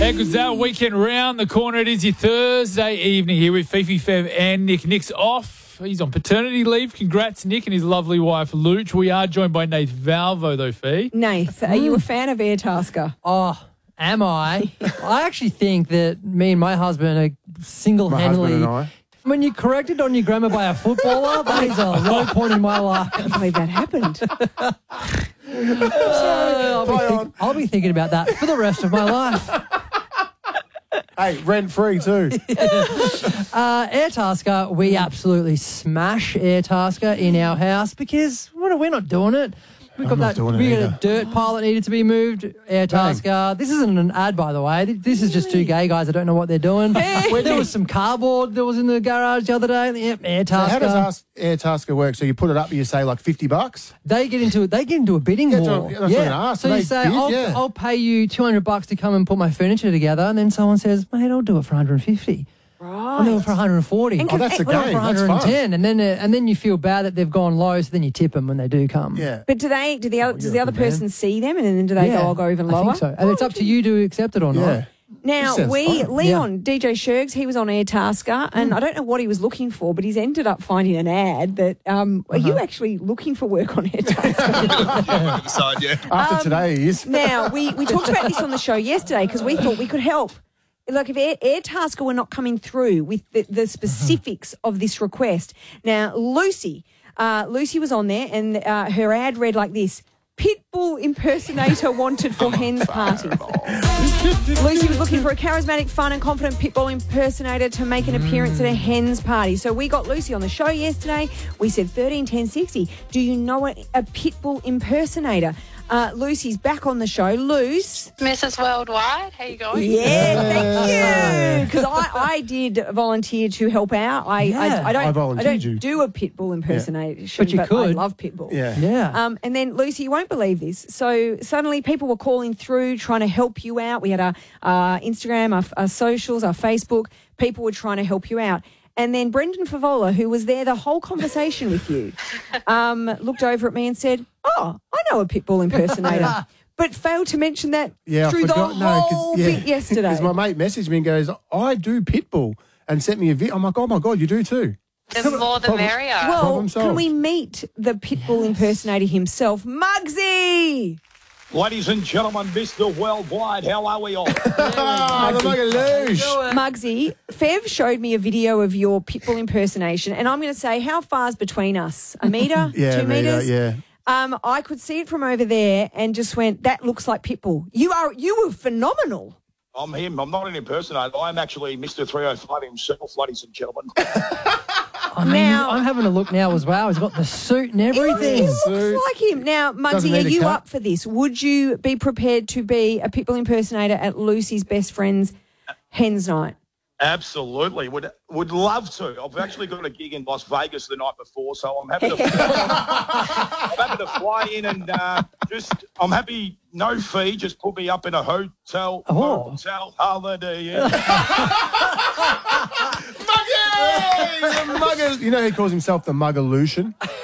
How good's that? Weekend round the corner. It is your Thursday evening here with Fifi, Fev and Nick. Nick's off. He's on paternity leave. Congrats, Nick, and his lovely wife, Luch. We are joined by Nath Valvo, though, Fee. Nath, are you a fan of Airtasker? Oh, am I? I actually think that me and my husband are single-handedly... My husband and I. When you're corrected on your grammar by a footballer, that is a low point in my life. I can't believe that happened. I'll be thinking about that for the rest of my life. Hey, rent-free too. Airtasker, we absolutely smash Airtasker in our house because we're not doing it. We got a dirt pile that needed to be moved. Airtasker. This isn't an ad, by the way. This is just two gay guys that don't know what they're doing. There was some cardboard that was in the garage the other day. Yep, Airtasker. So how does Airtasker work? So you put it up, you say like $50. They get into a bidding war. That's what I asked. So you say, I'll pay you $200 to come and put my furniture together, and then someone says, mate, I'll do it for $150. Right. I'll do it for $140. Oh, that's a I'll do it game. for That's $110, and then you feel bad that they've gone low, so then you tip them when they do come. Yeah. But does the other person see them and then do they go, I'll go even lower? I think so. And it's up to you to accept it or not. Yeah. Now, Leon, DJ Shergs, he was on Airtasker, and I don't know what he was looking for, but he's ended up finding an ad that, are you actually looking for work on Airtasker? After today, he is. Now, we talked about this on the show yesterday because we thought we could help. Like if Airtasker were not coming through with the specifics of this request. Now, Lucy was on there and her ad read like this: Pitbull impersonator wanted for hen's party. Lucy was looking for a charismatic, fun and confident Pitbull impersonator to make an appearance at a hen's party. So we got Lucy on the show yesterday. We said 13 10 60. Do you know a Pitbull impersonator? Lucy's back on the show. Luce. Mrs. Worldwide, how you going? Yeah, thank you. Because I did volunteer to help out. I don't do a Pitbull impersonation, But you could. I love Pitbull. Yeah. And then, Lucy, you won't believe this. So suddenly people were calling through trying to help you out. We had our Instagram, our socials, our Facebook. People were trying to help you out. And then Brendan Favola, who was there the whole conversation with you, looked over at me and said, I know a Pitbull impersonator, but failed to mention that through the whole bit yesterday. Because my mate messaged me and goes, I do Pitbull, and sent me a video. I'm like, oh, my God, you do too. The more the merrier. Well, can we meet the Pitbull impersonator himself, Muggsy? Ladies and gentlemen, Mr. Worldwide, how are we all? The Muggaloosh. Muggsy, Fev showed me a video of your Pitbull impersonation, and I'm going to say, how far's between us? A metre? 2 metres? Yeah. I could see it from over there and just went, that looks like Pitbull. You were phenomenal. I'm him. I'm not an impersonator. I'm actually Mr. 305 himself, ladies and gentlemen. I'm having a look now as well. He's got the suit and everything. He looks like him. Now, Muggsy, are you up for this? Would you be prepared to be a Pitbull impersonator at Lucy's best friend's hen's night? Absolutely. Would love to. I've actually got a gig in Las Vegas the night before, so I'm happy to fly in and I'm happy, no fee, just put me up in a hotel. Hotel holiday. Mugger! You know he calls himself the Muggalution?